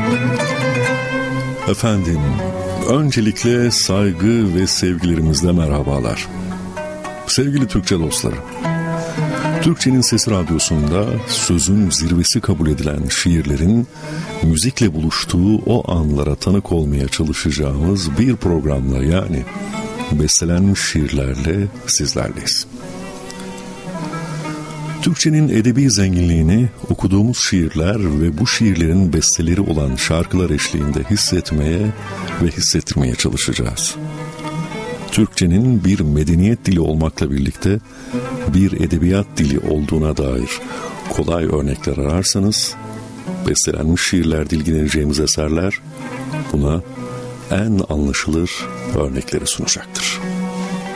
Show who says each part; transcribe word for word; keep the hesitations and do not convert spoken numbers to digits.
Speaker 1: Efendim, öncelikle saygı ve sevgilerimizle merhabalar. Sevgili Türkçe dostları, Türkçenin Sesi Radyosu'nda sözün zirvesi kabul edilen şiirlerin müzikle buluştuğu o anlara tanık olmaya çalışacağımız bir programla, yani bestelenmiş şiirlerle sizlerleyiz. Türkçenin edebi zenginliğini okuduğumuz şiirler ve bu şiirlerin besteleri olan şarkılar eşliğinde hissetmeye ve hissettirmeye çalışacağız. Türkçenin bir medeniyet dili olmakla birlikte bir edebiyat dili olduğuna dair kolay örnekler ararsanız, bestelenmiş şiirlerde ilgileneceğimiz eserler buna en anlaşılır örnekleri sunacaktır.